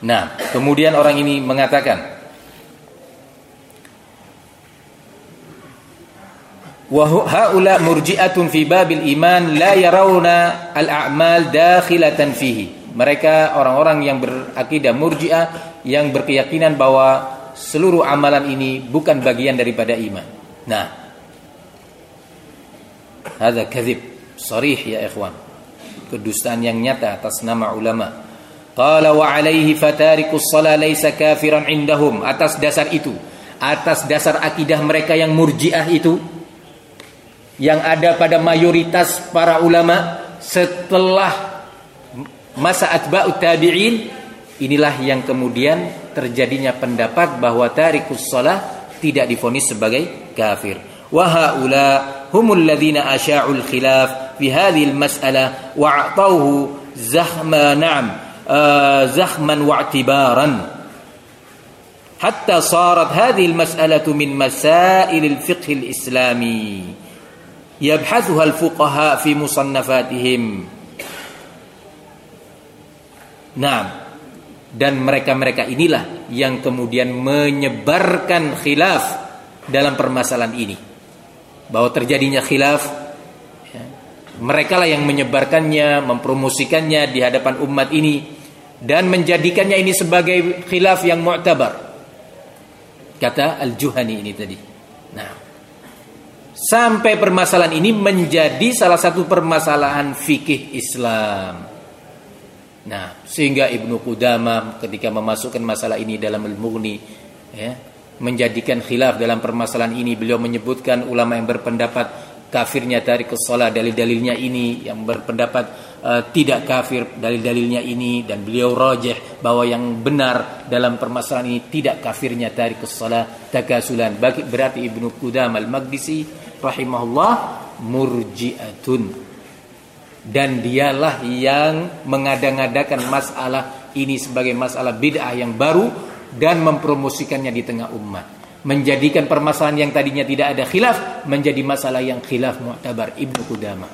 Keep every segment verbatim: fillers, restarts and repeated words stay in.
Nah, kemudian orang ini mengatakan, wa haula murji'atun fi babil iman la yarawna al-a'mal dakhilatan fihi. Mereka orang-orang yang berakidah murji'ah yang berkeyakinan bahwa seluruh amalan ini bukan bagian daripada iman. Nah, hadza kadzib sharih ya ikhwan. Kedustaan yang nyata atas nama ulama. Qala wa alaihi fatarikus shalah laisa kafiran indahum. Atas dasar itu, atas dasar akidah mereka yang murji'ah itu, yang ada pada mayoritas para ulama setelah masa atba'ut tabi'in, inilah yang kemudian terjadinya pendapat bahwa tarikus shalah tidak divonis sebagai kafir. Wa haula humul ladzina asya'ul khilaf fi hadhihi al-mas'alah wa a'tawhu zahma na'am زخما واعتبارا حتى صارت هذه المسألة من مسائل الفقه الإسلامي يبحثها الفقهاء في مصنفاتهم. Nah, dan mereka-mereka inilah yang kemudian menyebarkan khilaf dalam permasalahan ini, bahwa terjadinya khilaf. Mereka lah yang menyebarkannya, mempromosikannya di hadapan umat ini dan menjadikannya ini sebagai khilaf yang mu'tabar. Kata Al-Juhani ini tadi. Nah, sampai permasalahan ini menjadi salah satu permasalahan fikih Islam. Nah, sehingga Ibnu Qudamah ketika memasukkan masalah ini dalam Al-Mughni, ya, menjadikan khilaf dalam permasalahan ini, beliau menyebutkan ulama yang berpendapat kafirnya tarikus shalah dalil-dalilnya ini, yang berpendapat uh, tidak kafir dalil-dalilnya ini, dan beliau rajih bahwa yang benar dalam permasalahan ini tidak kafirnya tarikus shalah takasulan. Berarti Ibnu Qudamah Al-Maqdisi rahimahullah murji'atun, dan dialah yang mengada-ngadakan masalah ini sebagai masalah bid'ah yang baru dan mempromosikannya di tengah umat, menjadikan permasalahan yang tadinya tidak ada khilaf menjadi masalah yang khilaf mu'tabar. Ibnu Qudamah.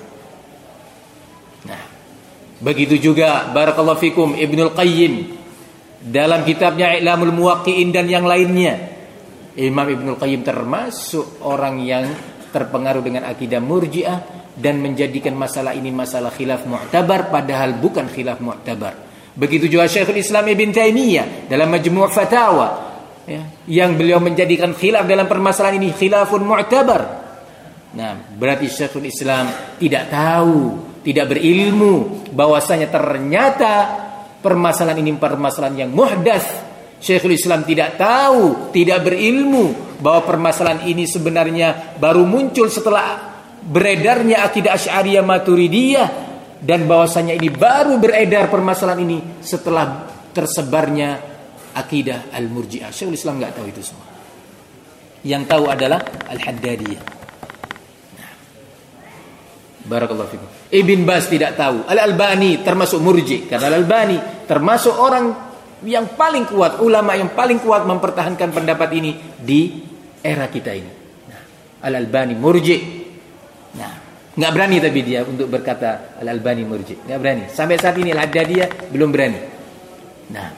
Nah, begitu juga barakallahu fikum Ibnul Qayyim dalam kitabnya I'lamul Muwaqqi'in dan yang lainnya. Imam Ibnul Qayyim termasuk orang yang terpengaruh dengan akidah murji'ah dan menjadikan masalah ini masalah khilaf mu'tabar padahal bukan khilaf mu'tabar. Begitu juga Syekhul Islam Ibn Taimiyah dalam Majmu' Fatawa, ya, yang beliau menjadikan khilaf dalam permasalahan ini khilafun mu'tabar. Nah, berarti Syekhul Islam tidak tahu, tidak berilmu bahwasanya ternyata permasalahan ini permasalahan yang muhdats. Syekhul Islam tidak tahu, tidak berilmu bahwa permasalahan ini sebenarnya baru muncul setelah beredarnya akidah Asy'ariyah Maturidiyah, dan bahwasanya ini baru beredar permasalahan ini setelah tersebarnya akidah Al-Murji'ah. Syekhul Islam enggak tahu itu semua. Yang tahu adalah Al-Haddadiyah. Nah, barakallahu fikum. Ibn Baz tidak tahu. Al-Albani termasuk murji, karena Al-Albani termasuk orang yang paling kuat, ulama yang paling kuat mempertahankan pendapat ini di era kita ini. Nah, Al-Albani murji. Nah, enggak berani tapi dia untuk berkata Al-Albani murji. Enggak berani. Sampai saat ini Al-Haddadiyah belum berani. Nah,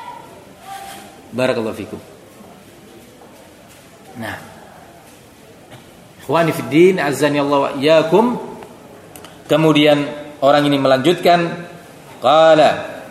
barakallahu fikum. Nah, ikhwani fid din, azani Allah wa iyyakum. Kemudian orang ini melanjutkan, qala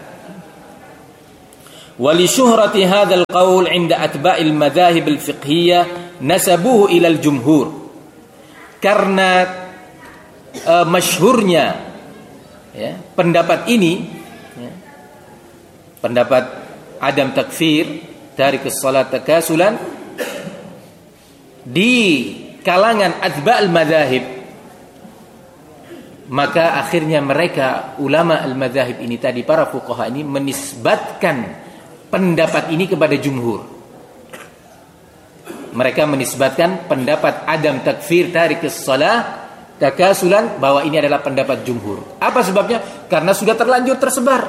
wa li syuhrati hadzal qaul 'inda atba'il madzahib al-fiqhiyyah nasabuhu ila al-jumhur. Karena uh, masyhurnya, ya, pendapat ini, ya, pendapat adam takfir tarikus shalah takasulan di kalangan atba'al madzahib, maka akhirnya mereka ulama al-madzahib ini tadi, para fuqaha ini menisbatkan pendapat ini kepada jumhur. Mereka menisbatkan pendapat adam takfir tarikus shalah takasulan bahwa ini adalah pendapat jumhur. Apa sebabnya? Karena sudah terlanjur tersebar.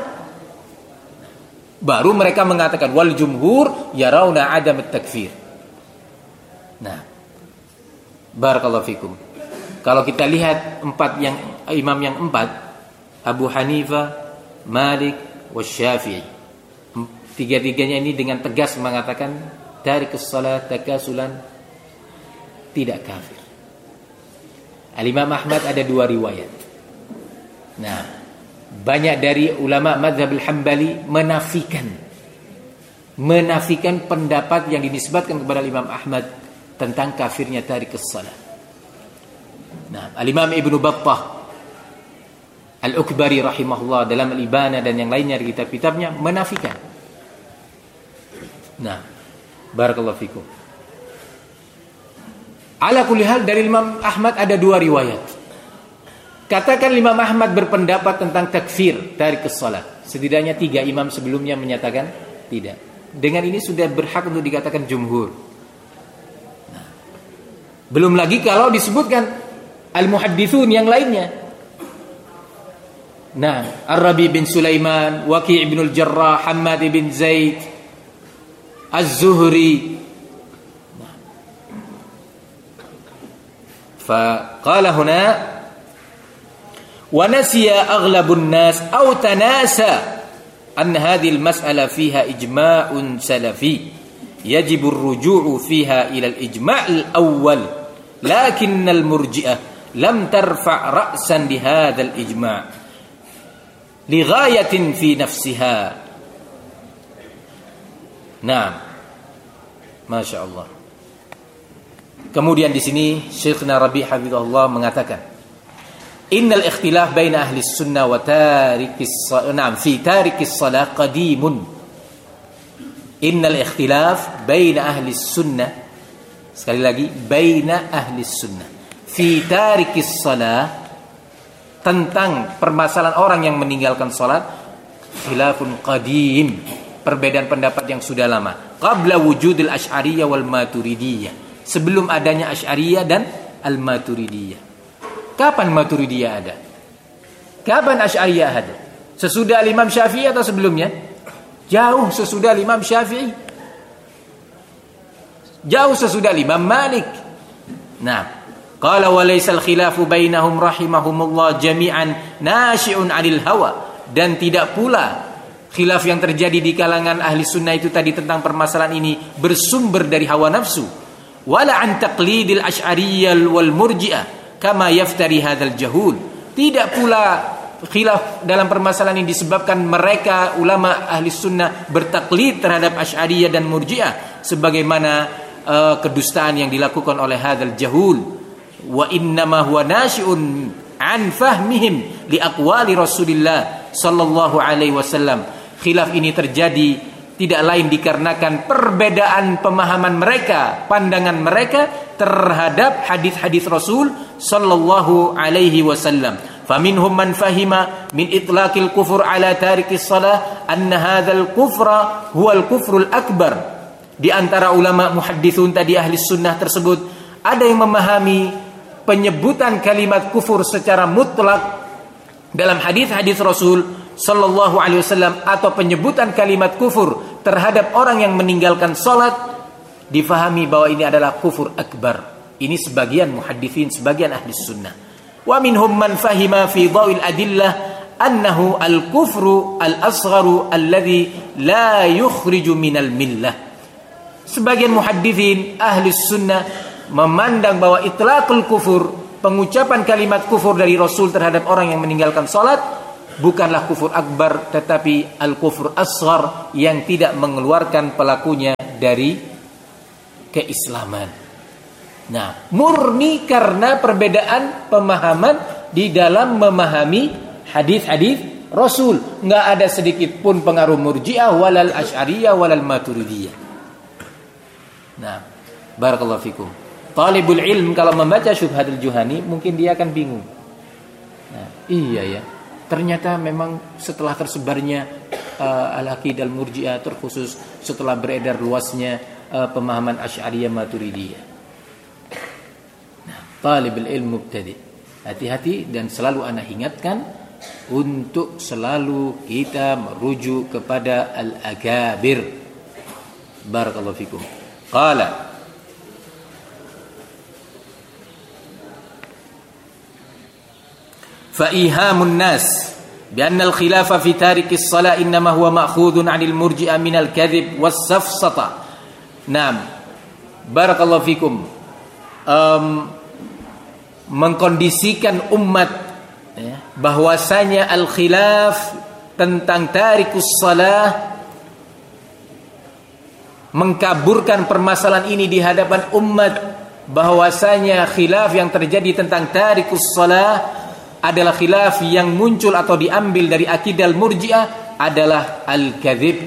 Baru mereka mengatakan wal jumhur yarawna adam at-takfir. Nah, barakallahu fikum. Kalau kita lihat empat yang imam yang empat, Abu Hanifah, Malik, Wasyafi'i, Tiga-tiganya ini dengan tegas mengatakan tarikus salat takasulan tidak kafir. Al-Imam Ahmad ada dua riwayat. Nah, banyak dari ulama mazhab al-Hambali menafikan menafikan pendapat yang dinisbatkan kepada Imam Ahmad tentang kafirnya tarikus salat. Nah, Al-Imam Ibnu Battah Al-Ukbari rahimahullah dalam Al-Ibana dan yang lainnya di kitab-kitabnya menafikan. Nah, barakallahu fikum. Ala kulli hal dari Imam Ahmad ada dua riwayat. Katakan Imam Ahmad berpendapat tentang takfir tarikus salat. Setidaknya tiga imam sebelumnya menyatakan tidak. Dengan ini sudah berhak untuk dikatakan jumhur. Nah, belum lagi kalau disebutkan al-muhaddithun yang lainnya. Nah, Ar-Rabi bin Sulaiman, Waqi' bin al-Jarrah, Hammad bin Zaid, Az-Zuhri. Nah. Faqala huna wa nasiya aghlabun nas aw tanasa an hadhihi al-mas'ala fiha ijma'un salafi yajibu ar-ruju'u fiha ila al-ijma' al-awwal lakin al-murji'ah lam tarfa' ra'san li hadha al-ijma' li ghayatin fi nafsiha. Nah, Masya Allah. Kemudian di sini Syekhna Rabi' hafizahullah mengatakan, innal ikhtilaf baina ahli sunnah wa tarikis salat fi tarikis salat qadimun. Innal ikhtilaf baina ahli sunnah, sekali lagi, baina ahli sunnah fi tarikis salat, tentang permasalahan orang yang meninggalkan salat, khilafun qadim, perbedaan pendapat yang sudah lama. Qabla wujudil Asy'ariyah wal Maturidiyah, sebelum adanya Asy'ariyah dan Al-Maturidiyah. Kapan Maturidiyah ada? Kapan Asy'ariyah ada? Sesudah Imam Syafi'i atau sebelumnya? Jauh sesudah Imam Syafi'i. Jauh sesudah Imam Malik. Nah, qala wa laysal khilafu bainahum rahimahumullah jami'an nashi'un 'anil hawa, dan tidak pula khilaf yang terjadi di kalangan ahli sunnah itu tadi tentang permasalahan ini bersumber dari hawa nafsu. Wala an taqlidil asy'ariyyah wal murji'ah kama yaftari hadzal jahul. Tidak pula khilaf dalam permasalahan ini disebabkan mereka ulama ahli sunnah bertaklid terhadap asy'ariyah dan murji'ah sebagaimana uh, kedustaan yang dilakukan oleh hadzal jahul. Wa innama huwa nashi'un an fahmihim li aqwali Rasulillah sallallahu alaihi wasallam. Khilaf ini terjadi tidak lain dikarenakan perbedaan pemahaman mereka, pandangan mereka terhadap hadis-hadis Rasul sallallahu alaihi wasallam. Faminhum man fahima min itlaqil kufur ala tarikis salah anna hadzal kufra huwal kufrul akbar. Di antara ulama muhadditsun tadi ahli sunnah tersebut ada yang memahami penyebutan kalimat kufur secara mutlak dalam hadis-hadis Rasul sallallahu alaihi wasallam, atau penyebutan kalimat kufur terhadap orang yang meninggalkan salat difahami bahwa ini adalah kufur akbar. Ini sebagian muhadditsin, sebagian ahli sunnah. Wa minhum man fahima fi dhawil adillah annahu al-kufru al-asgharu alladhi la yukhriju minal millah. Sebagian muhadditsin ahli sunnah memandang bahwa itlaqul kufur, pengucapan kalimat kufur dari Rasul terhadap orang yang meninggalkan salat, bukanlah kufur akbar, tetapi al-kufur asghar yang tidak mengeluarkan pelakunya dari keislaman. Nah, murni karena perbedaan pemahaman di dalam memahami hadis-hadis Rasul. Nggak ada sedikit pun pengaruh murji'ah, walal asy'ariyah, walal maturidiyah. Nah, barakallahu fikum. Talibul ilm kalau membaca Syubhatul Juhani mungkin dia akan bingung. Nah, iya ya. Ternyata memang setelah tersebarnya uh, al-aqidah al-murji'ah, terkhusus setelah beredar luasnya uh, pemahaman Asy'ariyah Maturidiyah. Nah, talibul ilm mubtadi, hati-hati, dan selalu ana ingatkan untuk selalu kita merujuk kepada al-akabir. Barakallahu fikum. Qala fa ihamun nas bi anna al-khilafa fi tarikis shalah innama huwa ma'khudun 'anil murji'ah minal kadhib was-safsata. Naam. Barakallahu fikum. Um, mengkondisikan umat ya, bahwasanya al-khilaf tentang tarikus shalah, mengkaburkan permasalahan ini di hadapan umat, bahwasanya khilaf yang terjadi tentang tarikus shalah adalah khilaf yang muncul atau diambil dari akidah al-murji'ah adalah al-kadzib.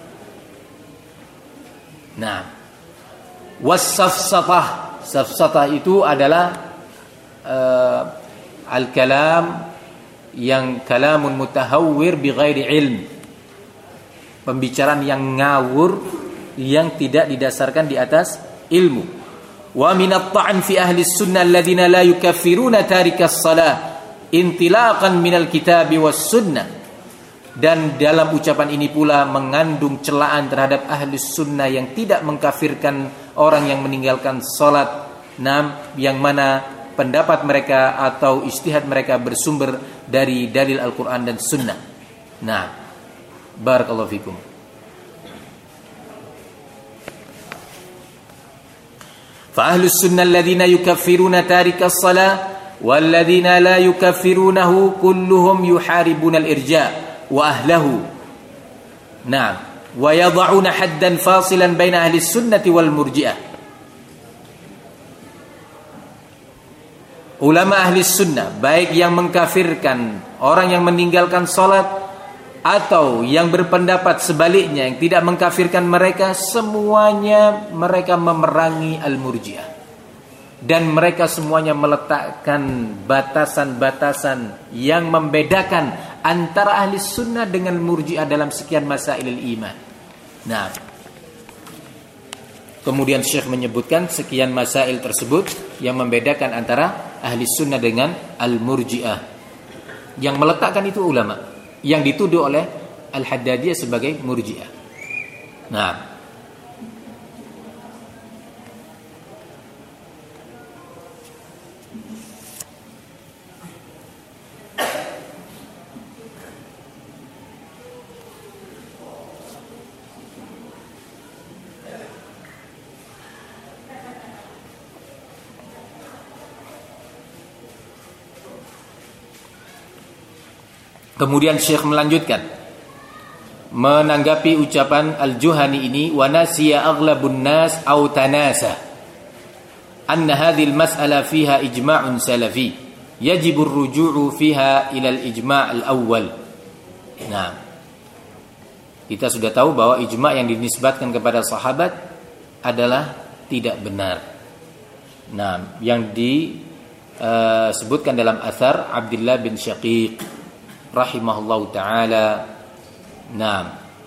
Nah, was-safsatah, safsatah itu adalah uh, al-kalam yang kalamun mutahawwir bighairi ilm, pembicaraan yang ngawur yang tidak didasarkan di atas ilmu. Wa minat ta'an fi ahli sunnah alladhina la yukaffiruna tarikas salah intilaqan minal kitabi was sunnah. Dan dalam ucapan ini pula mengandung celaan terhadap ahli sunnah yang tidak mengkafirkan orang yang meninggalkan salat, nam yang mana pendapat mereka atau ijtihad mereka bersumber dari dalil Al-Quran dan Sunnah. Nah, barakallahu fikum. Fa ahlus sunnah alladhina yukaffiruna tarikas salah والذين لا يكفرونه كلهم يحاربون الإرجاء وأهله. نعم. ويضعون حدا فاصلا بين أهل السنة والمرجئة. Ulama ahli sunnah, baik yang mengkafirkan orang yang meninggalkan salat atau yang berpendapat sebaliknya yang tidak mengkafirkan mereka, semuanya mereka memerangi al-murji'ah. Dan mereka semuanya meletakkan batasan-batasan yang membedakan antara ahli sunnah dengan murji'ah dalam sekian masailul iman. Nah, kemudian Syekh menyebutkan sekian masail tersebut yang membedakan antara ahli sunnah dengan al-murji'ah. Yang meletakkan itu ulama yang dituduh oleh Al-Haddadiyah sebagai murji'ah. Nah, kemudian Syekh melanjutkan menanggapi ucapan Al-Juhani ini, wa nasiya aghlabun nas aw tanasa anna hadhihi al-mas'ala fiha ijma'un salafi yajibu ar-ruju'u fiha ila al-ijma' al-awwal. Nah, kita sudah tahu bahwa ijma' yang dinisbatkan kepada sahabat adalah tidak benar. Nah, yang disebutkan uh, dalam athar Abdullah bin Syaqiq rahimahullahu ta'ala. Nah,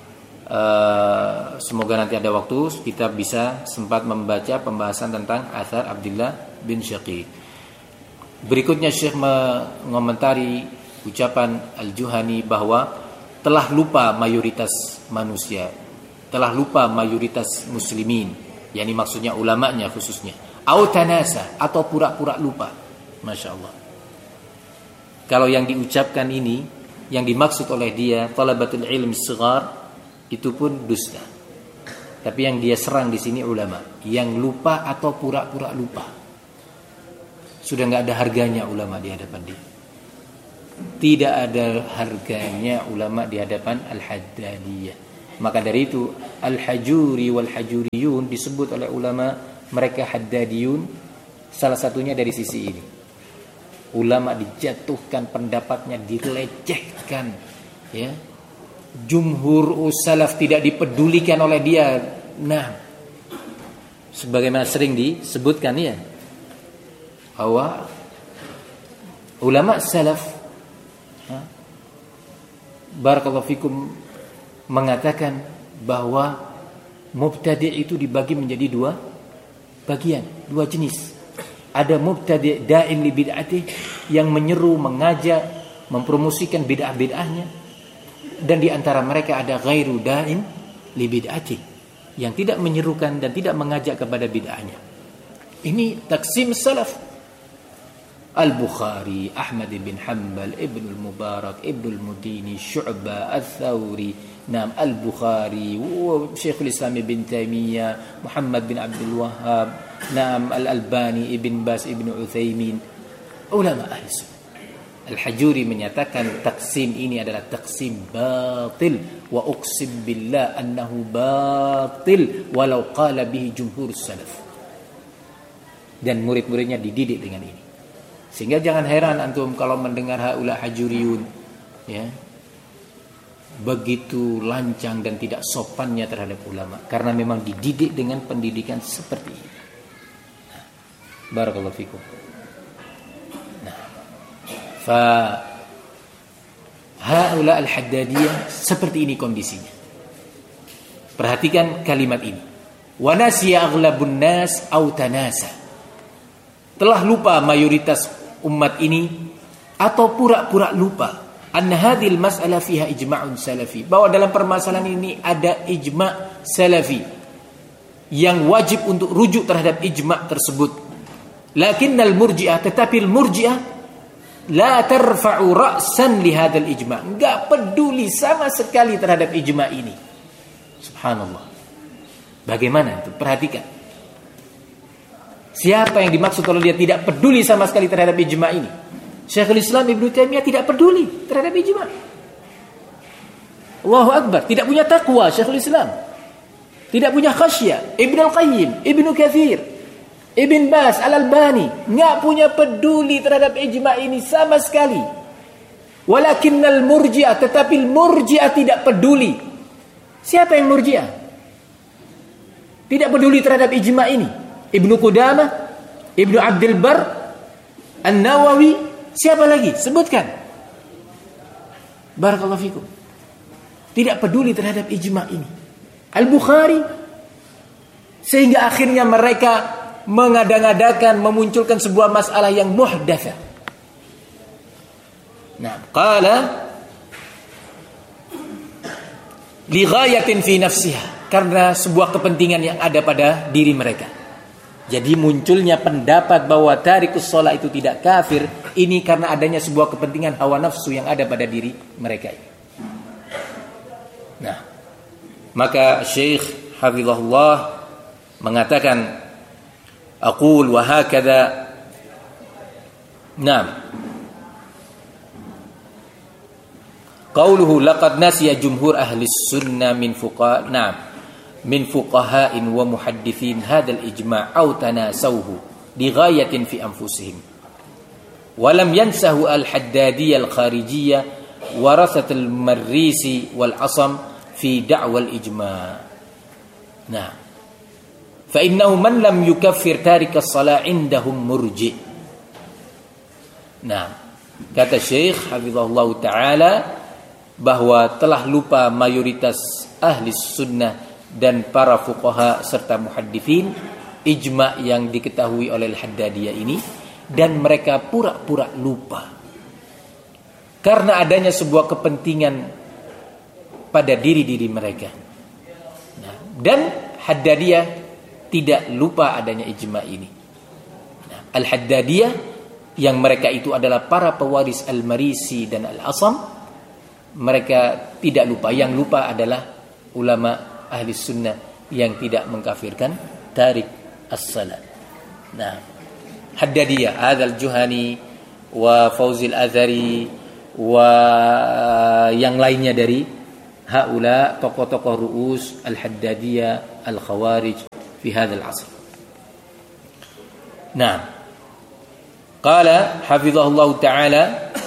uh, semoga nanti ada waktu kita bisa sempat membaca pembahasan tentang athar Abdullah bin Syaqiq. Berikutnya Syekh mengomentari ucapan Al-Juhani bahwa telah lupa mayoritas manusia, telah lupa mayoritas muslimin, yakni maksudnya ulamanya khususnya, au tanasa, atau pura-pura lupa. Masya Allah. Kalau yang diucapkan ini, yang dimaksud oleh dia talabatul ilm shighar, itu pun dusta. Tapi yang dia serang di sini ulama yang lupa atau pura-pura lupa. Sudah enggak ada harganya ulama di hadapan dia. Tidak ada harganya ulama di hadapan Al-Haddadiyah. Maka dari itu Al-Hajuri wal Hajuriyun disebut oleh ulama mereka Haddadiyun, salah satunya dari sisi ini. Ulama dijatuhkan pendapatnya, dilecehkan, ya. Jumhur salaf tidak dipedulikan oleh dia. Nah, sebagaimana sering disebutkan ya, bahwa ulama salaf, ha, barakallahu fikum, mengatakan bahwa mubtadi' itu dibagi menjadi dua bagian, dua jenis. Ada mubtadi' da'in li bid'atih, yang menyeru, mengajak, mempromosikan bid'ah-bid'ahnya, dan di antara mereka ada ghairu da'in li bid'atih, yang tidak menyerukan dan tidak mengajak kepada bid'ahnya. Ini taksim salaf. Al-Bukhari, Ahmad bin Hanbal, Ibnu Mubarak, Ibnu Mudini, Syu'bah, Al-Thawri, Naam Al-Bukhari, Syekhul Islam Ibn Taimiyah, Muhammad bin Abdul Wahhab, Naam Al-Albani, Ibn Bas, Ibnu Utsaimin, ulama ahli sunnah. Al-Hajuri menyatakan taksim ini adalah taksim batil, wa uqsim billah annahu batil walau qala bihi jumhur salaf. Dan murid-muridnya dididik dengan ini. Sehingga jangan heran antum kalau mendengar haula hajuriyun, ya, begitu lancang dan tidak sopannya terhadap ulama, karena memang dididik dengan pendidikan seperti ini. Nah, barakallahu fikum. Nah, fa haula al-haddadiyah seperti ini kondisinya. Perhatikan kalimat ini. Wa nasiya aghlabun nas aw tanasa. Telah lupa mayoritas umat ini atau pura-pura lupa anna hadhil mas'alah fiha ijma'un salafi, bahwa dalam permasalahan ini ada ijma' salafi yang wajib untuk rujuk terhadap ijma' tersebut. Lakinnal murji'ah, tetapi murji'ah la tarfa'u ra'san li hadzal ijma', enggak peduli sama sekali terhadap ijma' ini. Subhanallah. Bagaimana itu? Perhatikan. Siapa yang dimaksud kalau dia tidak peduli sama sekali terhadap ijma' ini? Syekhul Islam Ibnu Taimiyah tidak peduli terhadap ijma'. Allahu Akbar, tidak punya takwa Syekhul Islam. Tidak punya khasyah Ibnu Al-Qayyim, Ibnu Katsir, Ibn Bas, Al-Albani, enggak punya peduli terhadap ijma' ini sama sekali. Walakinnal murji'ah, tetapi murji'ah tidak peduli. Siapa yang murji'ah? Tidak peduli terhadap ijma' ini. Ibnu Qudamah, Ibnu Abdul Bar, An-Nawawi, siapa lagi? Sebutkan. Barakallahu fikum. Tidak peduli terhadap ijma' ini. Al-Bukhari, sehingga akhirnya mereka mengadang-adakan, memunculkan sebuah masalah yang muhdatsah. Nah, qala li ghayatin fi nafsiha, karena sebuah kepentingan yang ada pada diri mereka. Jadi munculnya pendapat bahwa tarikus shalah itu tidak kafir, ini karena adanya sebuah kepentingan hawa nafsu yang ada pada diri mereka. Nah, maka Syekh hafizahullah mengatakan, aqul wa hakadha. Naam. Qauluhu laqad nasiya jumhur ahli sunnah min fuqaha. Naam. min fuqaha'in wa muhaddithin hadzal ijma' aw tanasawhu li ghayatin fi anfusihim wa lam yansahu al-haddadiyya al-kharijiyya warasat al-marrisi wal asam fi da'wa al-ijma'. Nah, fa innahu man lam yukaffir tarik as-salah indahum murji'. Nah, kata Syekh hafizahullah taala bahwa telah lupa mayoritas ahli sunnah dan para fuqaha serta muhaddithin ijma' yang diketahui oleh Al-Haddadiyah ini, dan mereka pura-pura lupa karena adanya sebuah kepentingan pada diri-diri mereka. Nah, dan Haddadiyah tidak lupa adanya ijma' ini. Nah, Al-Haddadiyah yang mereka itu adalah para pewaris Al-Marisi dan Al-Asam, mereka tidak lupa. Yang lupa adalah ulama ahli sunnah yang tidak mengkafirkan tarik as-salat. Nah, Haddadiyah, Adzal Juhani wa Fauzil Azhari wa yang lainnya dari haula tokoh-tokoh ru'us al-Haddadiyah al-Khawarij fi hadzal asr. Nah, qala hafizahullah ta'ala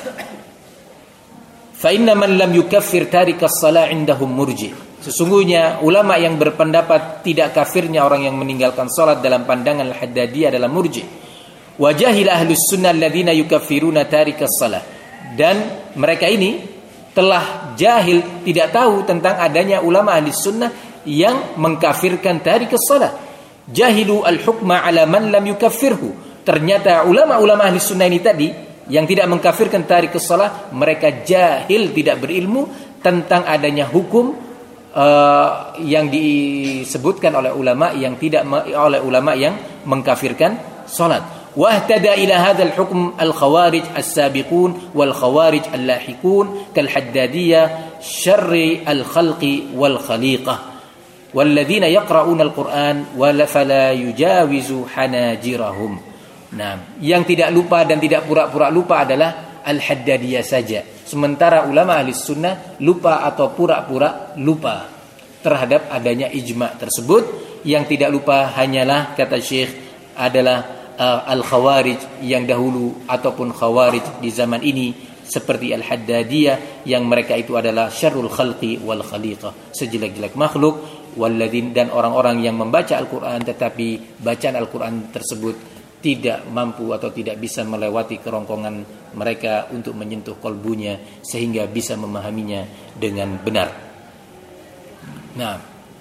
fa inna man lam yukaffir tarik as-salat indahum murji'. Sesungguhnya ulama yang berpendapat tidak kafirnya orang yang meninggalkan salat dalam pandangan Al-Haddadiyah adalah murji'. Wa jahil ahlus sunnah alladziina yukaffiruna tarikas salah. Dan mereka ini telah jahil, tidak tahu tentang adanya ulama ahli sunnah yang mengkafirkan tarikas salah. Jahilu al-hukma ala man lam yukaffirhu. Ternyata ulama-ulama ahli sunnah ini tadi yang tidak mengkafirkan tarikas salah, mereka jahil, tidak berilmu tentang adanya hukum Uh, yang disebutkan oleh ulama yang tidak oleh ulama yang mengkafirkan salat. واهتدى إلى هذا الحكم الخوارج السابقون والخوارج اللاحقون كالحدادية شر الخلق والخليقة والذين يقرؤون القرآن فلا يجاوز حناجرهم. Nah, yang tidak lupa dan tidak pura-pura lupa adalah Al-Haddadiyah saja. Sementara ulama ahli sunnah lupa atau pura-pura lupa terhadap adanya ijma' tersebut. Yang tidak lupa hanyalah, kata Syekh, adalah uh, Al-Khawarij yang dahulu ataupun Khawarij di zaman ini, seperti Al-Haddadiyah yang mereka itu adalah syarrul khalqi wal khaliqah, sejelek-jelek makhluk, walladzin, dan orang-orang yang membaca Al-Qur'an tetapi bacaan Al-Qur'an tersebut tidak mampu atau tidak bisa melewati kerongkongan mereka untuk menyentuh kolbunya sehingga bisa memahaminya dengan benar. Nah,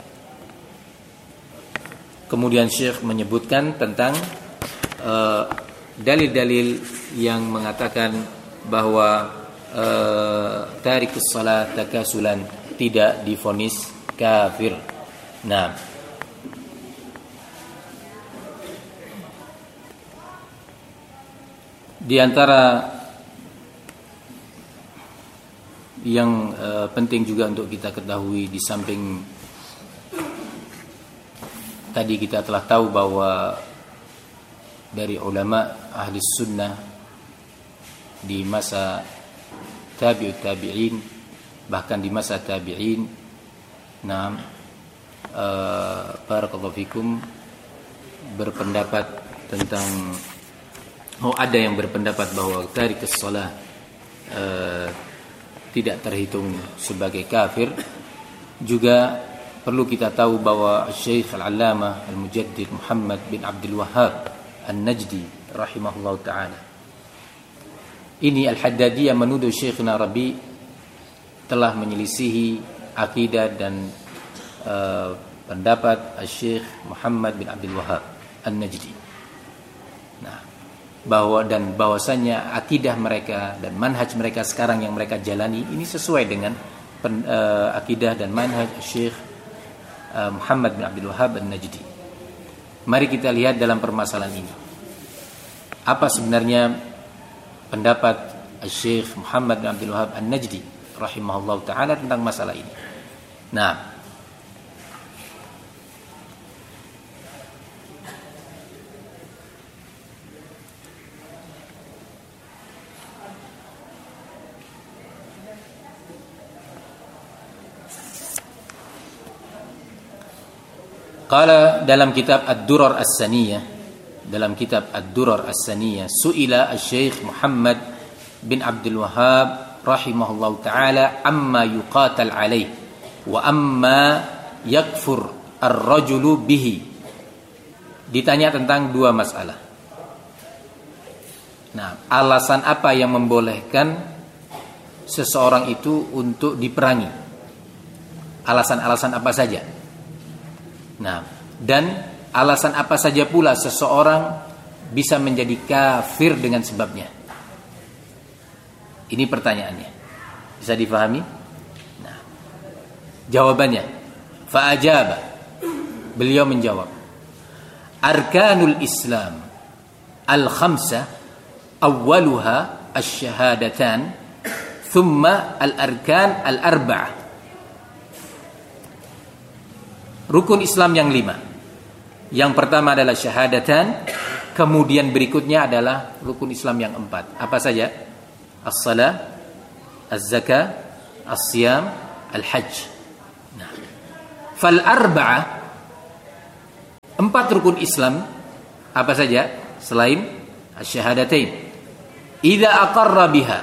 kemudian Syekh menyebutkan tentang uh, dalil-dalil yang mengatakan bahwa uh, tarikus shalah takasulan tidak divonis kafir. Nah, di antara yang uh, penting juga untuk kita ketahui, di samping tadi kita telah tahu bahwa dari ulama ahli sunnah di masa tabi'ut tabi'in, bahkan di masa tabi'in, nah uh, barakallahu fikum, berpendapat tentang, oh ada yang berpendapat bahwa tarikus shalah uh, tidak terhitung sebagai kafir. Juga perlu kita tahu bahwa Syekh Al-Allamah Al-Mujaddid Muhammad bin Abdul Wahhab An-Najdi rahimahullah ta'ala, ini Al-Haddadiyah menuduh Syekhna Rabi telah menyelisihi akidah dan uh, pendapat Syekh Muhammad bin Abdul Wahhab An-Najdi. Nah, bahwa dan bahwasanya akidah mereka dan manhaj mereka sekarang yang mereka jalani ini sesuai dengan pen, uh, akidah dan manhaj Syekh uh, Muhammad bin Abdul Wahhab An-Najdi. Mari kita lihat dalam permasalahan ini apa sebenarnya pendapat Syekh Muhammad bin Abdul Wahhab An-Najdi rahimahullah ta'ala tentang masalah ini. Nah, qala dalam kitab Ad-Durar As-Saniyah, dalam kitab Ad-Durar As-Saniyah, su'ila Syekh Muhammad bin Abdul Wahhab rahimahullah ta'ala amma yuqatal alaih wa amma yakfur ar-rajulu bihi. Ditanya tentang dua masalah. Nah, alasan apa yang membolehkan seseorang itu untuk diperangi? Alasan-alasan apa saja? Nah, dan alasan apa saja pula seseorang bisa menjadi kafir dengan sebabnya? Ini pertanyaannya. Bisa difahami? Nah, jawabannya, fa'ajaba. Beliau menjawab, arkanul Islam al-khamsah awwaluha asy-syahadatan thumma al-arkan al-arba'ah. Rukun Islam yang lima. Yang pertama adalah syahadatan, kemudian berikutnya adalah rukun Islam yang empat. Apa saja? As-salah, az-zakah, as-siyam, al-hajj. Nah, fal arba'ah, empat rukun Islam apa saja selain asy-syahadatain? Idza aqarra biha.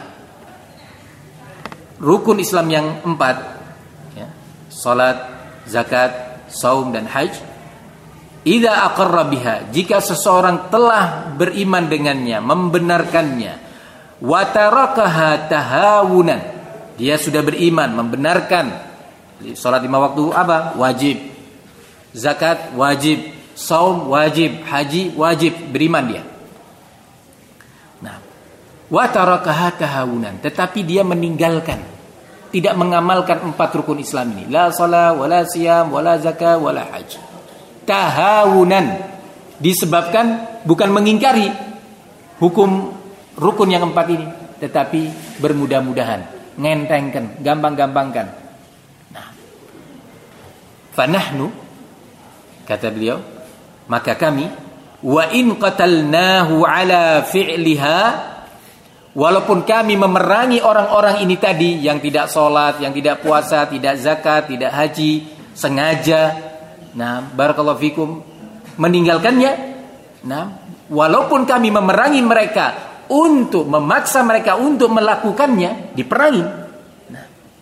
Rukun Islam yang empat, ya, salat, zakat, saum dan haji. Idza aqarra biha, jika seseorang telah beriman dengannya, membenarkannya, wa tarakaha tahawunan, dia sudah beriman, membenarkan salat lima waktu apa? Wajib. Zakat wajib, saum wajib, haji wajib, beriman dia. Nah, wa tarakaha tahawunan, tetapi dia meninggalkan, tidak mengamalkan empat rukun Islam ini. La salat, wala siyam, wala zakah, wala haji. Tahawunan, disebabkan bukan mengingkari, hukum rukun yang empat ini, tetapi bermudah-mudahan, ngentengkan, gampang-gampangkan. Nah, fanahnu, kata beliau, maka kami, wa in qatalnahu ala fi'liha, walaupun kami memerangi orang-orang ini tadi yang tidak sholat, yang tidak puasa, tidak zakat, tidak haji, sengaja, nah, barakallahu fikum, meninggalkannya, nah, walaupun kami memerangi mereka untuk memaksa mereka untuk melakukannya, diperangi, nah,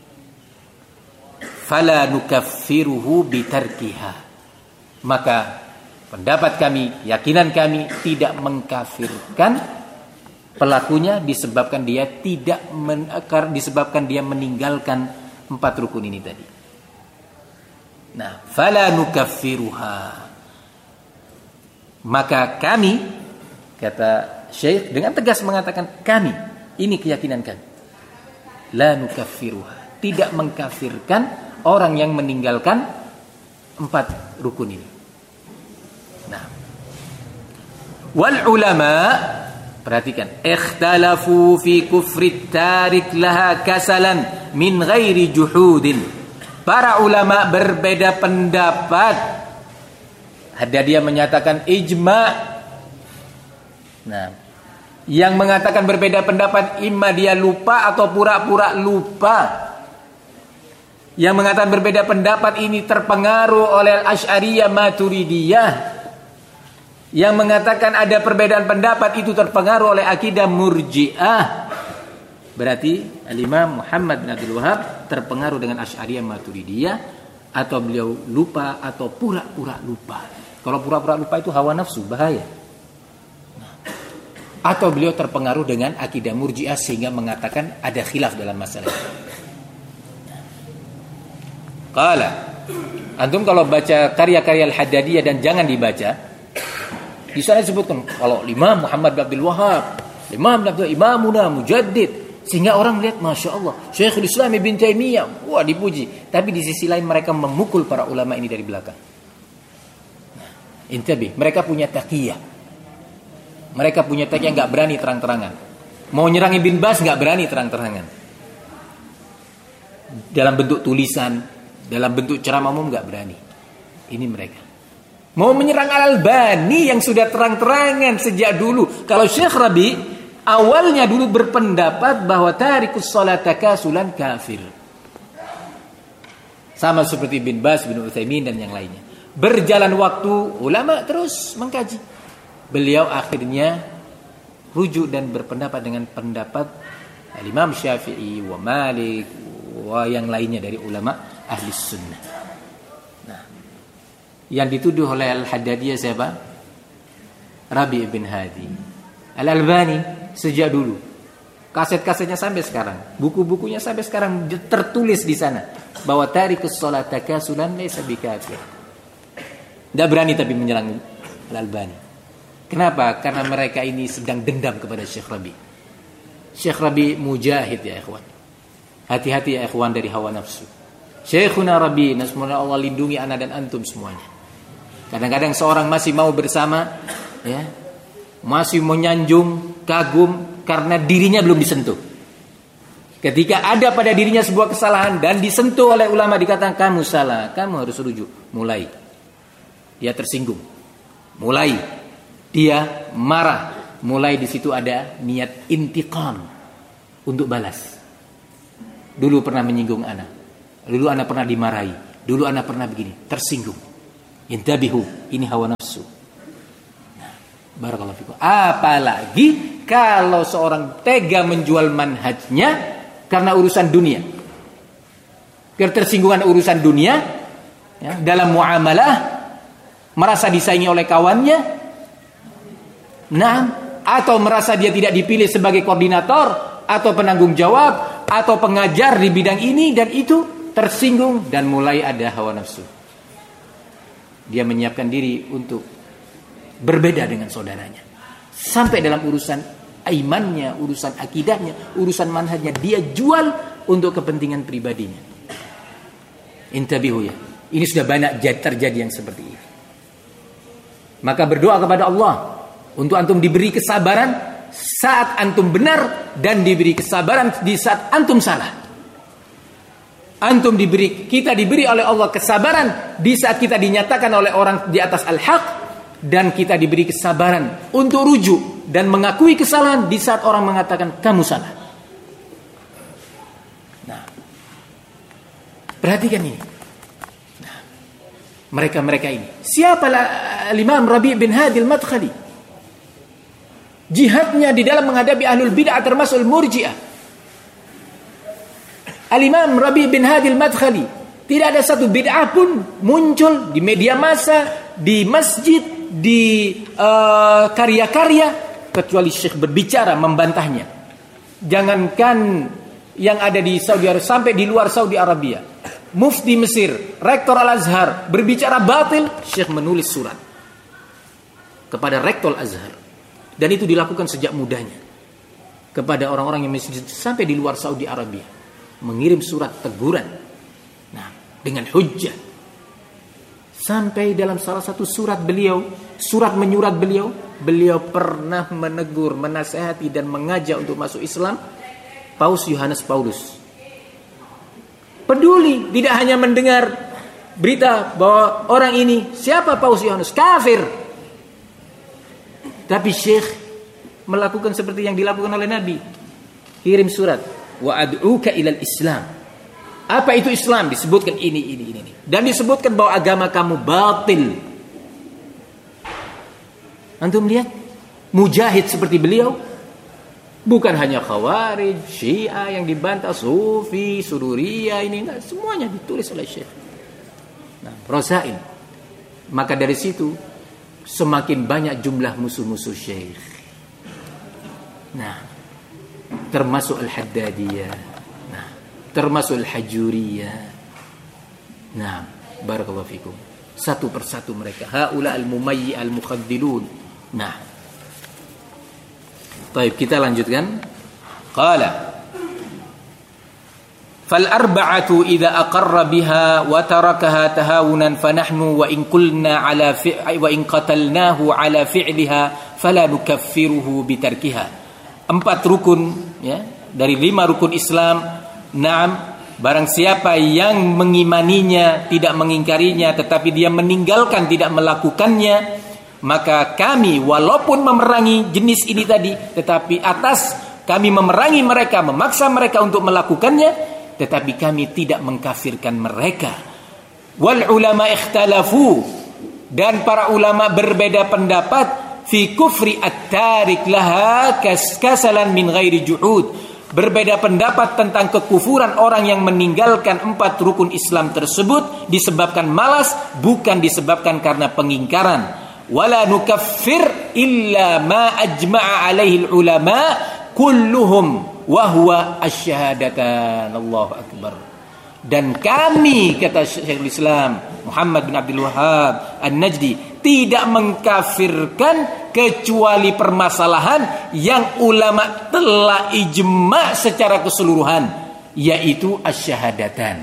fala nukaffiruhu bitarkiha, maka pendapat kami, keyakinan kami tidak mengkafirkan pelakunya disebabkan dia tidak men, disebabkan dia meninggalkan empat rukun ini tadi. Nah, fala nukaffiruha, maka kami, kata Syekh dengan tegas mengatakan, kami, ini keyakinan kami, la nukaffiruha, tidak mengkafirkan orang yang meninggalkan empat rukun ini. Nah, wal ulama, perhatikan, ikhtalafu fi kufri tarik laha kasalan min ghairi juhudin. Para ulama berbeda pendapat. Ada dia menyatakan ijma. Nah, yang mengatakan berbeda pendapat, imma dia lupa atau pura-pura lupa. Yang mengatakan berbeda pendapat ini terpengaruh oleh Asy'ariyah Maturidiyah. Yang mengatakan ada perbedaan pendapat itu terpengaruh oleh akidah Murji'ah. Berarti Al-Imam Muhammad bin Abdul Wahhab terpengaruh dengan Asy'ariyah Maturidiyah, atau beliau lupa atau pura-pura lupa. Kalau pura-pura lupa itu hawa nafsu, bahaya. Atau beliau terpengaruh dengan akidah Murji'ah sehingga mengatakan ada khilaf dalam masalah itu. Qala, antum kalau baca karya-karya Al-Haddadiyah, dan jangan dibaca, di sana disebutkan kalau Imam Muhammad bin Abdul Wahhab, Imam bin Abdul Imamuna Mujaddid, sehingga orang lihat Masya Allah Syekhul Islam Ibn Taimiyah, wah dipuji. Tapi di sisi lain mereka memukul para ulama ini dari belakang. Nah, intabi, mereka punya taqiyah, mereka punya taqiyah, nggak berani terang-terangan. Mau nyerang Ibn Baz nggak berani terang-terangan. Dalam bentuk tulisan, dalam bentuk ceramah umum nggak berani. Ini mereka. Mau menyerang Al-Albani yang sudah terang-terangan sejak dulu. Kalau Syekh Rabi awalnya dulu berpendapat bahwa tarikus shalat takasulan kafir. Sama seperti bin Baz, bin Utsaimin dan yang lainnya. Berjalan waktu, ulama terus mengkaji. Beliau akhirnya rujuk dan berpendapat dengan pendapat Imam Syafi'i wa Malik wa yang lainnya dari ulama ahli sunnah. Nah, yang dituduh oleh Al-Haddadiyah siapa? Rabi' bin Hadi. Al-Albani sejak dulu, kaset-kasetnya sampai sekarang, buku-bukunya sampai sekarang tertulis di sana bahwa tarikus shalat takasulan laysa bikafir. Tidak berani tapi menyerang Al-Albani. Kenapa? Karena mereka ini sedang dendam kepada Syekh Rabi. Syekh Rabi mujahid ya ikhwan. Hati-hati ya ikhwan dari hawa nafsu. Syekhuna Rabi, semoga Allah lindungi ana dan antum semuanya. Kadang-kadang seorang masih mau bersama, ya, masih menyanjung, kagum karena dirinya belum disentuh. Ketika ada pada dirinya sebuah kesalahan dan disentuh oleh ulama, dikatakan kamu salah, kamu harus rujuk. Mulai dia tersinggung, mulai dia marah, mulai di situ ada niat intiqam untuk balas. Dulu pernah menyinggung anak, dulu anak pernah dimarahi, dulu anak pernah begini, tersinggung. Intabihu, ini hawa nafsu. Nah, barakallahu fikum. Apalagi kalau seorang tega menjual manhajnya karena urusan dunia, ketersinggungan urusan dunia, ya, dalam muamalah, merasa disaingi oleh kawannya, nah, atau merasa dia tidak dipilih sebagai koordinator atau penanggung jawab atau pengajar di bidang ini dan itu, tersinggung dan mulai ada hawa nafsu. Dia menyiapkan diri untuk berbeda dengan saudaranya. Sampai dalam urusan imannya, urusan akidahnya, urusan manhajnya, dia jual untuk kepentingan pribadinya. Intabihu ya. Ini sudah banyak terjadi yang seperti ini. Maka berdoa kepada Allah untuk antum diberi kesabaran saat antum benar dan diberi kesabaran di saat antum salah. Antum diberi, kita diberi oleh Allah kesabaran di saat kita dinyatakan oleh orang di atas al-haq, dan kita diberi kesabaran untuk rujuk dan mengakui kesalahan di saat orang mengatakan kamu salah. Nah, perhatikan ini. Nah, mereka-mereka ini. Siapalah Imam Rabi' bin Hadi al-Madkhali? Jihadnya di dalam menghadapi ahlul bid'ah termasuk murji'ah. Al-Imam Rabi' bin Hadi al-Madkhali, tidak ada satu bid'ah pun muncul di media massa, di masjid, di uh, karya-karya, kecuali Syekh berbicara membantahnya. Jangankan yang ada di Saudi Arabia, sampai di luar Saudi Arabia, Mufti Mesir, Rektor Al-Azhar berbicara batil, Syekh menulis surat kepada Rektor Al-Azhar, dan itu dilakukan sejak mudanya kepada orang-orang yang masih sampai di luar Saudi Arabia, mengirim surat teguran, nah, dengan hujjah. Sampai dalam salah satu surat beliau, surat menyurat beliau, beliau pernah menegur, menasihati dan mengajak untuk masuk Islam Paus Yohanes Paulus. Peduli, tidak hanya mendengar berita bahwa orang ini, siapa Paus Yohanes, kafir. Tapi Syekh melakukan seperti yang dilakukan oleh Nabi. Kirim surat, wa ad'uka ilal Islam. Apa itu Islam? Disebutkan ini, ini, ini. Dan disebutkan bahwa agama kamu batil. Antum lihat, mujahid seperti beliau, bukan hanya Khawarij, Syiah yang dibantah, Sufi, Sururiyah, ini, nah, semuanya ditulis oleh Syekh. Nah, Rosail. Maka dari situ semakin banyak jumlah musuh-musuh Syekh. Nah, termasuk Al-Haddadiyah, nah, termasuk Al-Hajuriyah. Nah, barakallahu fikum. Satu persatu mereka. Haula al-mumayyi al-mukhaddilun. Nah, baik, kita lanjutkan. Qala fal arba'atu idza aqarra biha wa tarakaha tahawunan fanahnu wa in qulna ala fi wa in qatalnahu ala fi'liha fala nukaffiruhu bitarkiha. Empat rukun, ya, dari lima rukun Islam. Naam, barang siapa yang mengimaninya, tidak mengingkarinya, tetapi dia meninggalkan, tidak melakukannya, maka kami walaupun memerangi jenis ini tadi, tetapi atas kami memerangi mereka, memaksa mereka untuk melakukannya, tetapi kami tidak mengkafirkan mereka. Wal ulama ikhtalafu, dan para ulama berbeda pendapat fi kufri at-tarik laha kasalan min ghairi juhud. Berbeda pendapat tentang kekufuran orang yang meninggalkan empat rukun Islam tersebut disebabkan malas, bukan disebabkan karena pengingkaran. Wala nukaffir illa ma ajma'a alaihi ulama kulluhum wa huwa asyhadatan. Allahu akbar. Dan kami, kata Syekhul Islam Muhammad bin Abdul Wahhab An-Najdi, tidak mengkafirkan kecuali permasalahan yang ulama telah ijma' secara keseluruhan, yaitu asyhadatan.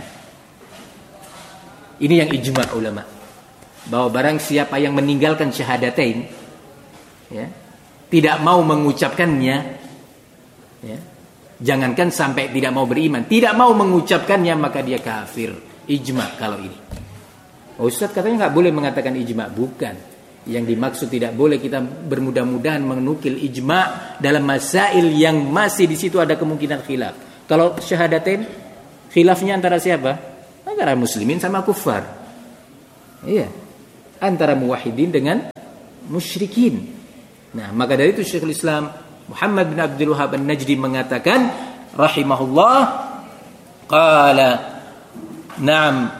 Ini yang ijma' ulama, bahwa barang siapa yang meninggalkan syahadatain, ya, tidak mau mengucapkannya, ya, jangankan sampai tidak mau beriman, tidak mau mengucapkannya, maka dia kafir. Ijma' kalau ini. Ustaz katanya nggak boleh mengatakan ijma'. Bukan. Yang dimaksud tidak boleh kita bermudah-mudahan menukil ijma' dalam masail yang masih di situ ada kemungkinan khilaf. Kalau syahadatain, khilafnya antara siapa? Antara muslimin sama kufar. Iya. Antara muwahhidin dengan musyrikin. Nah, maka dari itu Syekhul Islam Muhammad bin Abdul Wahhab An-Najdi mengatakan rahimahullah, qala na'am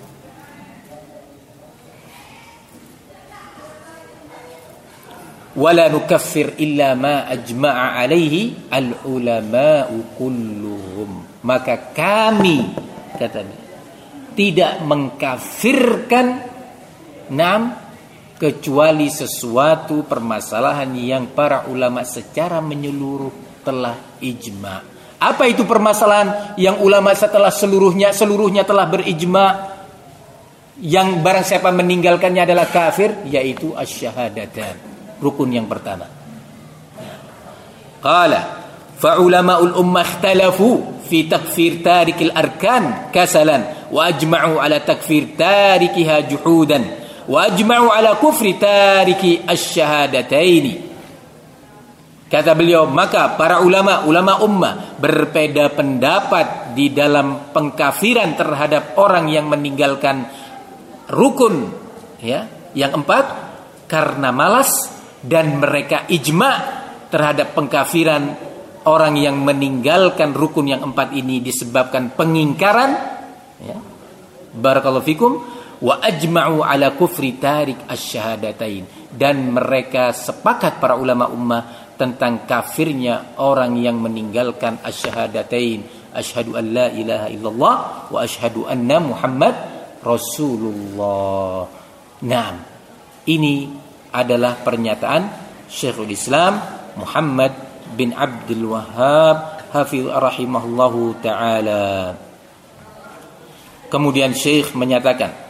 wala nukaffir illa ma ajma'a alaihi al-ulama'u kulluhum. Maka kami, katanya, tidak mengkafirkan nam kecuali sesuatu permasalahan yang para ulama secara menyeluruh telah ijma'. Apa itu permasalahan yang ulama setelah seluruhnya seluruhnya telah berijma', yang barang siapa meninggalkannya adalah kafir, yaitu asyhadatan, rukun yang pertama. Qala fa ulama'ul ummah ikhtalafu fi takfir tarikil arkan kasalan wa ajma'u ala takfir tarikiha juhudan wa ajma'u ala kufri tariki asy-syahadataini. Kata beliau, maka para ulama, ulama ummah berbeda pendapat di dalam pengkafiran terhadap orang yang meninggalkan rukun ya, yang empat karena malas, dan mereka ijma' terhadap pengkafiran orang yang meninggalkan rukun yang empat ini disebabkan pengingkaran ya. Barakallahu fikum. Wa ajma'u ala kufri tarik asy-syahadatain, dan mereka sepakat para ulama ummah tentang kafirnya orang yang meninggalkan asyhadatain, asyhadu an la ilaha illallah wa asyhadu anna Muhammad Rasulullah. Naam, ini adalah pernyataan Syekhul Islam Muhammad bin Abdul Wahhab hafiz rahimahullahu taala. Kemudian Syekh menyatakan,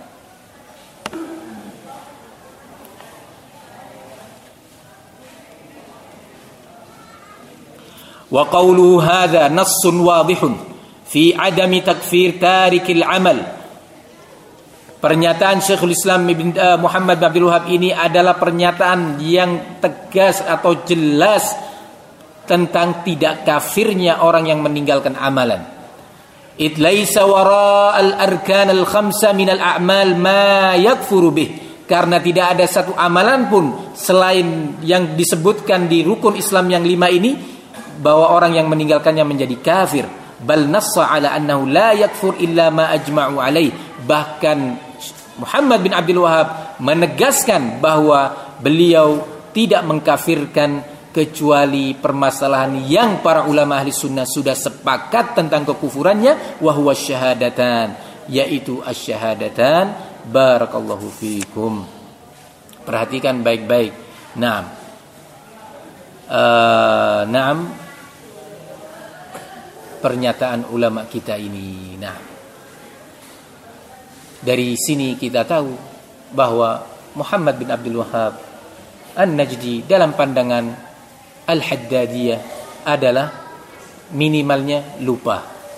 wa qawluhu hadha nassun wadihun fi adami takfir tarikil amal. Pernyataan Syekhul Islam Ibn uh, Muhammad bin Abdul Wahhab ini adalah pernyataan yang tegas atau jelas tentang tidak kafirnya orang yang meninggalkan amalan. It laisa wara al-arkan al-khamsa min al-a'mal ma yakfuru bih. Karena tidak ada satu amalan pun selain yang disebutkan di rukun Islam yang lima ini bahwa orang yang meninggalkannya menjadi kafir. Bal nassa ala annahu la yakfur illa ma ajma'u alaih. Bahkan Muhammad bin Abdul Wahhab menegaskan bahwa beliau tidak mengkafirkan kecuali permasalahan yang para ulama ahli sunnah sudah sepakat tentang kekufurannya, wa huwa syahadatan, yaitu asyhadatan. Barakallahu fikum. Perhatikan baik-baik. Naam. Uh, naam. Pernyataan ulama kita ini. Nah, dari sini kita tahu bahwa Muhammad bin Abdul Wahhab An-Najdi dalam pandangan Al-Haddadiyah adalah minimalnya lupa,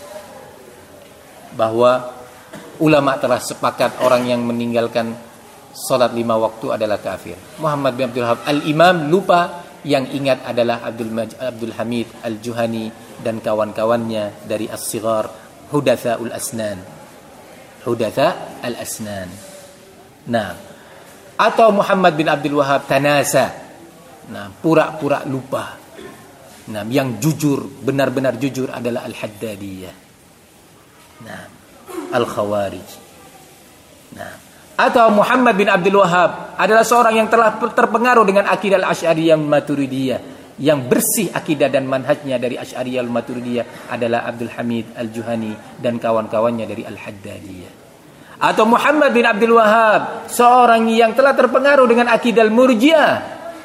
bahwa ulama telah sepakat orang yang meninggalkan salat lima waktu adalah kafir. Muhammad bin Abdul Wahhab Al-Imam lupa, yang ingat adalah Abdul Maj- Abdul Hamid Al-Juhani dan kawan-kawannya dari as-sighar hudatsaul asnan. Hudatsa al-asnan. Nah, atau Muhammad bin Abdul Wahhab tanasa. Nah, pura-pura lupa. Nah, yang jujur, benar-benar jujur adalah Al-Haddadiyah. Nah, Al-Khawarij. Nah, atau Muhammad bin Abdul Wahhab adalah seorang yang telah terpengaruh dengan akidah Al-Asy'ariyah Maturidiyah. Yang bersih akidah dan manhajnya dari Asy'ariyah Maturidiyah adalah Abdul Hamid Al-Juhani dan kawan-kawannya dari Al-Haddadiyah. Atau Muhammad bin Abdul Wahhab, seorang yang telah terpengaruh dengan akidah Al-Murji'ah,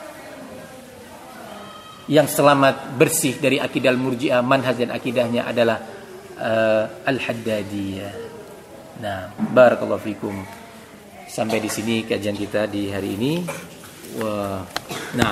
yang selamat bersih dari akidah Al-Murji'ah, manhaj dan akidahnya adalah uh, Al-Haddadiyah. Nah, barakallahu fikum. Sampai di sini kajian kita di hari ini. Wah, nah.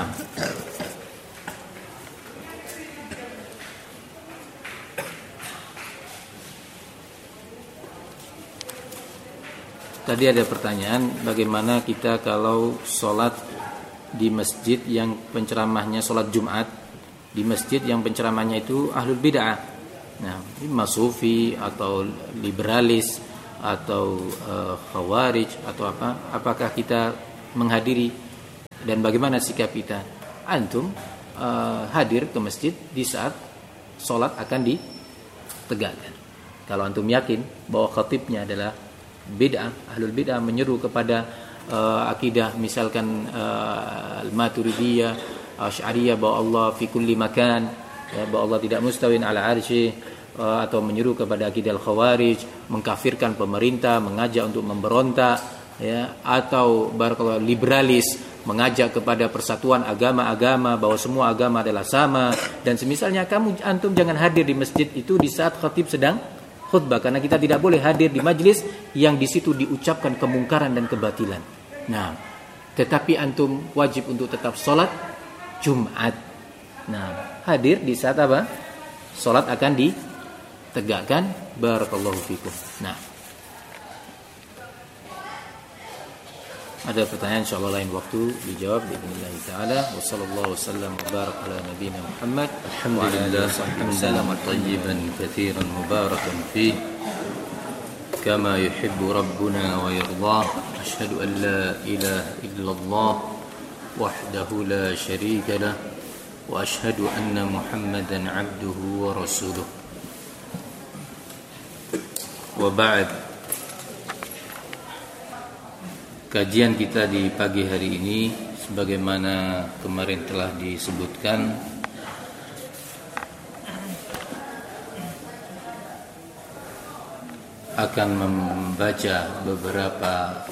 Tadi ada pertanyaan, bagaimana kita kalau sholat di masjid yang penceramahnya sholat Jumat, di masjid yang penceramahnya itu ahlul bid'ah, nah, masufi atau liberalis atau uh, khawarij atau apa, apakah kita menghadiri dan bagaimana sikap kita? Antum uh, hadir ke masjid di saat sholat akan ditegakkan. Kalau antum yakin bahwa khatibnya adalah bid'ah, ahlul bid'ah, menyeru kepada uh, akidah misalkan uh, al-Maturidiyah, Asy'ariyah bahwa Allah fi kulli makan, ya, bahwa Allah tidak mustawin ala arsy, uh, atau menyeru kepada akidah al-Khawarij, mengkafirkan pemerintah, mengajak untuk memberontak, ya, atau barakallahu liberalis, mengajak kepada persatuan agama-agama, bahwa semua agama adalah sama, dan semisalnya, kamu antum jangan hadir di masjid itu di saat khatib sedang khutbah, karena kita tidak boleh hadir di majlis yang di situ diucapkan kemungkaran dan kebatilan. Nah, tetapi antum wajib untuk tetap sholat Jumat. Nah, hadir di saat apa? Salat akan ditegakkan. Barakallahu fikum. Nah, ada pertanyaan insyaallah lain waktu dijawab bismillah taala. Wa sallallahu wasallam wa baraka ala nabiyyina Muhammad. Alhamdulillah hamdan tayyiban katsiran mubarakan fihi kama yuhibbu rabbuna wa yardah. Asyhadu an la ilaha illallah wahdahu la syarika lah wa asyhadu anna Muhammadan 'abduhu wa rasuluh. Wa ba'd. Kajian kita di pagi hari ini sebagaimana kemarin telah disebutkan akan membaca beberapa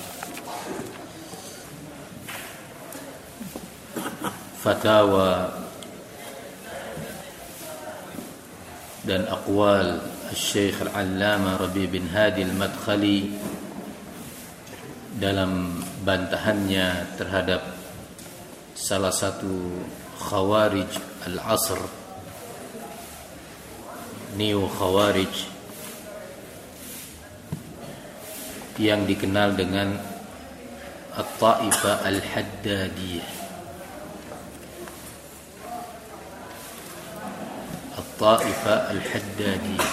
fatwa dan aqwal Syekh Al-Allamah Rabi' bin Hadi Al-Madkhali dalam bantahannya terhadap salah satu khawarij al-asr, neo khawarij yang dikenal dengan At-Taifah Al-Haddadiyah. At-Taifah Al-Haddadiyah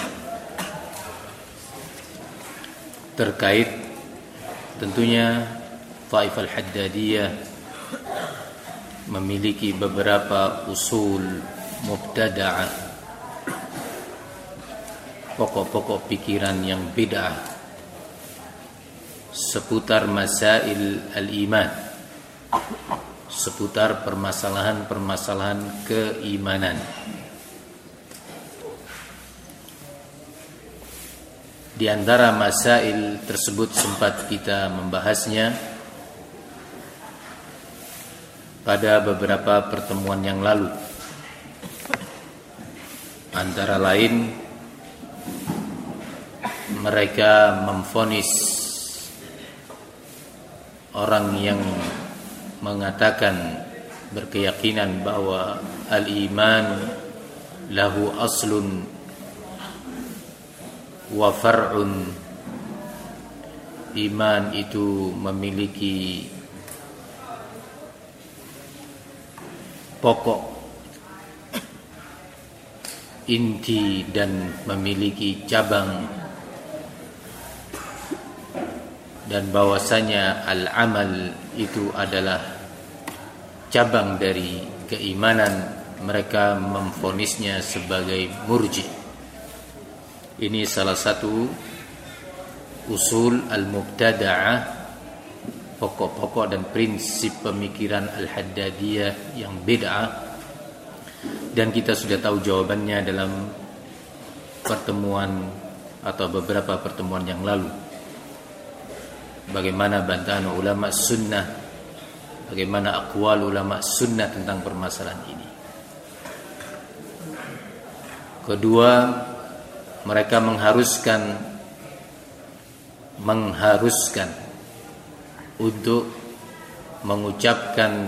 terkait tentunya Taifah Al-Haddadiyah memiliki beberapa usul mubtada'ah, pokok-pokok pikiran yang bid'ah seputar masail al-iman, seputar permasalahan-permasalahan keimanan. Di antara masail tersebut sempat kita membahasnya pada beberapa pertemuan yang lalu. Antara lain, mereka memvonis orang yang mengatakan berkeyakinan bahwa al-iman lahu aslun wa far'un, iman itu memiliki pokok, inti, dan memiliki cabang, dan bahwasanya al-amal itu adalah cabang dari keimanan. Mereka memvonisnya sebagai murji'. Ini salah satu usul al-mubtada'ah, pokok-pokok dan prinsip pemikiran al-Haddadiyah yang bid'ah, dan kita sudah tahu jawabannya dalam pertemuan atau beberapa pertemuan yang lalu. Bagaimana bantahan ulama sunnah, bagaimana aqwal ulama sunnah tentang permasalahan ini. Kedua, mereka mengharuskan mengharuskan untuk mengucapkan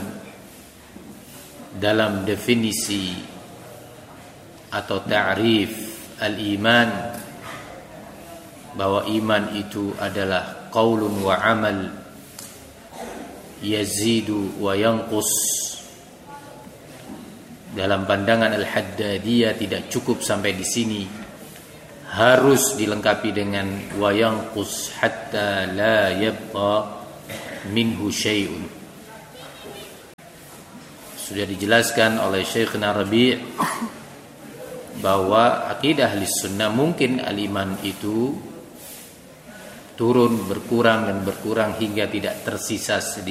dalam definisi atau ta'rif al-iman bahwa iman itu adalah qaulun wa amal yazidu wa yanqus. Dalam pandangan al-Haddadiyah tidak cukup sampai di sini, harus dilengkapi dengan wa yanqus hatta la yabqa minhu syai'un. Sudah dijelaskan oleh Syekhna Rabi' bahwa akidah ahli sunnah mungkin al-iman itu turun, berkurang dan berkurang hingga tidak tersisa sedikit.